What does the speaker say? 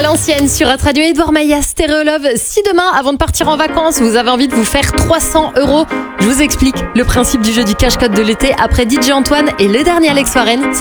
À l'ancienne sur Hot Radio, Edouard Maillat, Stereo Love. Si demain, avant de partir en vacances, vous avez envie de vous faire 300 €, je vous explique le principe du jeu du cache-code de l'été après DJ Antoine et le dernier Alex Warren.